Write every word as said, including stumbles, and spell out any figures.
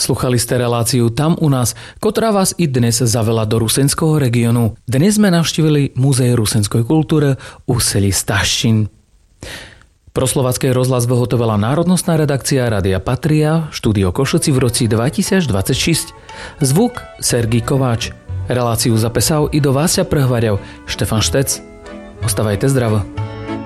Sluchali ste reláciu Tam u nás, ktorá vás i dnes zavela do rusenského regiónu. Dnes sme navštívili Múzeum rusenskej kultúry u seli Staščin. Pro Slováckej rozhlas vyhotovila národnostná redakcia Rádia Patria, štúdio Košoci v roci dvetisícdvadsaťšesť. Zvuk Sergij Kováč. Reláciu zapesal i do Vásia prehvaďal Štefan Štec. Ostávajte zdravo.